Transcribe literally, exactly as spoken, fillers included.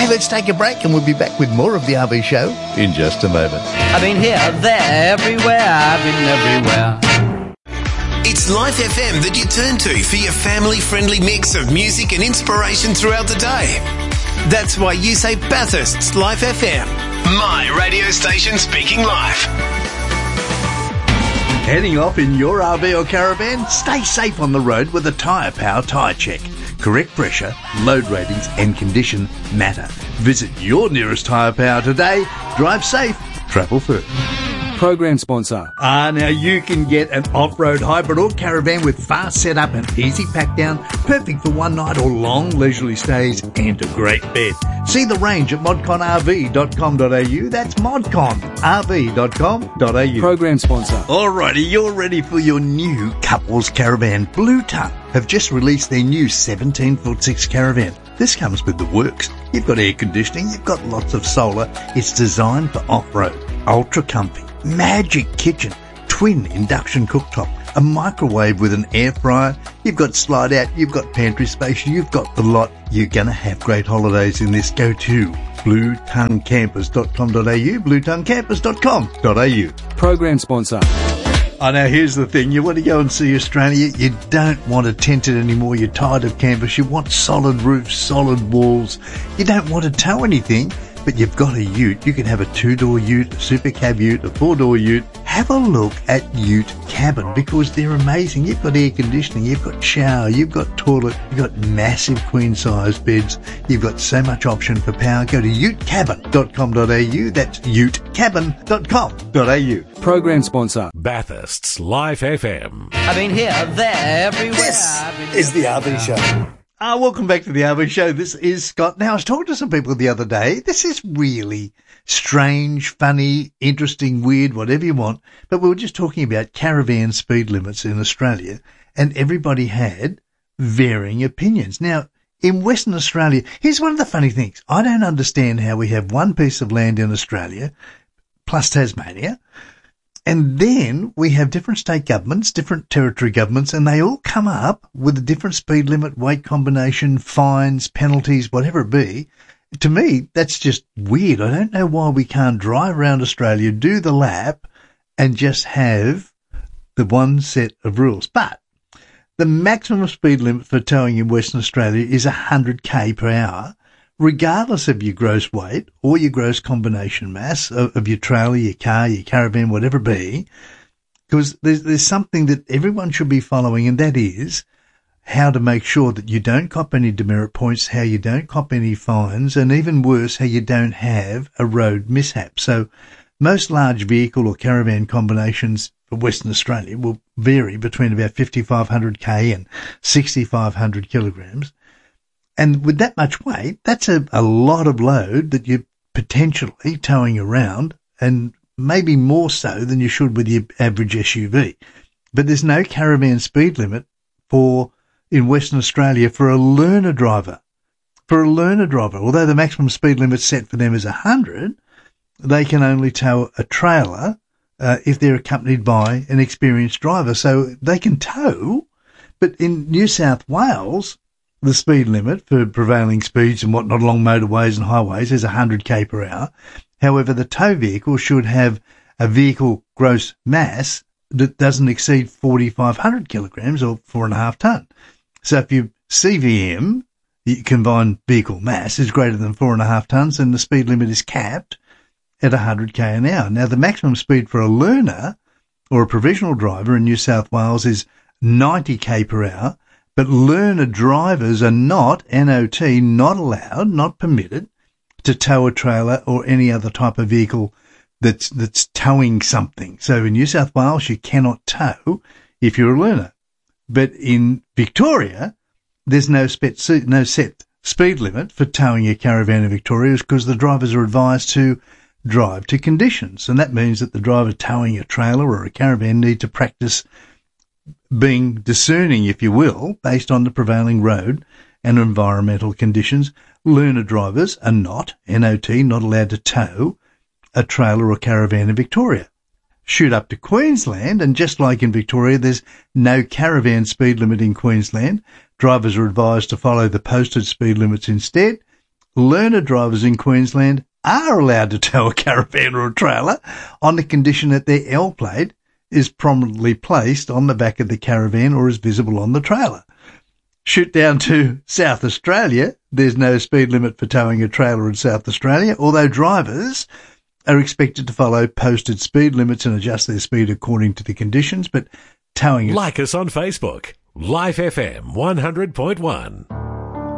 let's take a break and we'll be back with more of the R V Show in just a moment. I've been here, there, everywhere, I've been everywhere. It's Life F M that you turn to for your family-friendly mix of music and inspiration throughout the day. That's why you say Bathurst's Life F M, my radio station speaking life. Heading off in your R V or caravan? Stay safe on the road with a Tyre Power tyre check. Correct pressure, load ratings and condition matter. Visit your nearest Tyre Power today. Drive safe, travel first. Program sponsor. Ah, now you can get an off-road hybrid or caravan with fast setup and easy pack down, perfect for one night or long leisurely stays, and a great bed. See the range at modcon r v dot com dot a u. That's modcon r v dot com dot a u. Program sponsor. Alrighty, you're ready for your new couples caravan. Blue Tongue have just released their new seventeen foot six caravan. This comes with the works. You've got air conditioning, you've got lots of solar. It's designed for off-road, ultra comfy. Magic kitchen, twin induction cooktop, a microwave with an air fryer. You've got slide out, you've got pantry space, you've got the lot. You're going to have great holidays in this. Go to blue tongue campers dot com dot a u, blue tongue campers dot com dot a u. Program sponsor. Oh, now here's the thing. You want to go and see Australia, you don't want a tented anymore. You're tired of campus. You want solid roofs, solid walls. You don't want to tow anything. But you've got a ute. You can have a two-door ute, a super cab ute, a four-door ute. Have a look at Ute Cabin because they're amazing. You've got air conditioning, you've got shower, you've got toilet, you've got massive queen-size beds. You've got so much option for power. Go to ute cabin dot com dot a u. That's ute cabin dot com dot a u. Program sponsor. Bathurst's Life F M. I've been here, there, everywhere. This I've been is the R V Show. Ah, welcome back to the R V Show. This is Scott. Now, I was talking to some people the other day. This is really strange, funny, interesting, weird, whatever you want. But we were just talking about caravan speed limits in Australia, and everybody had varying opinions. Now, in Western Australia, here's one of the funny things. I don't understand how we have one piece of land in Australia, plus Tasmania, and then we have different state governments, different territory governments, and they all come up with a different speed limit, weight combination, fines, penalties, whatever it be. To me, that's just weird. I don't know why we can't drive around Australia, do the lap, and just have the one set of rules. But the maximum speed limit for towing in Western Australia is one hundred k per hour, regardless of your gross weight or your gross combination mass of, of your trailer, your car, your caravan, whatever it be, because there's, there's something that everyone should be following, and that is how to make sure that you don't cop any demerit points, how you don't cop any fines, and even worse, how you don't have a road mishap. So most large vehicle or caravan combinations for Western Australia will vary between about fifty-five hundred k and sixty-five hundred kilograms. And with that much weight, that's a, a lot of load that you're potentially towing around, and maybe more so than you should with your average S U V. But there's no caravan speed limit for in Western Australia for a learner driver. For a learner driver, although the maximum speed limit set for them is one hundred, they can only tow a trailer uh, if they're accompanied by an experienced driver. So they can tow, but in New South Wales, the speed limit for prevailing speeds and whatnot along motorways and highways is one hundred k per hour. However, the tow vehicle should have a vehicle gross mass that doesn't exceed forty-five hundred kilograms or four and a half ton. So if your C V M, the combined vehicle mass, is greater than four and a half tons, then the speed limit is capped at one hundred k an hour. Now, the maximum speed for a learner or a provisional driver in New South Wales is ninety k per hour. But learner drivers are not, N O T, not allowed, not permitted to tow a trailer or any other type of vehicle that's that's towing something. So in New South Wales, you cannot tow if you're a learner. But in Victoria, there's no, spe- no set speed limit for towing a caravan in Victoria because the drivers are advised to drive to conditions. And that means that the driver towing a trailer or a caravan need to practice being discerning, if you will, based on the prevailing road and environmental conditions. Learner drivers are not, N O T, not allowed to tow a trailer or caravan in Victoria. Shoot up to Queensland, and just like in Victoria, there's no caravan speed limit in Queensland. Drivers are advised to follow the posted speed limits instead. learner drivers in Queensland are allowed to tow a caravan or a trailer on the condition that their L plate is prominently placed on the back of the caravan or is visible on the trailer. Shoot down to South Australia, there's no speed limit for towing a trailer in South Australia, although drivers are expected to follow posted speed limits and adjust their speed according to the conditions, but towing... Like us on Facebook. Life F M one hundred point one.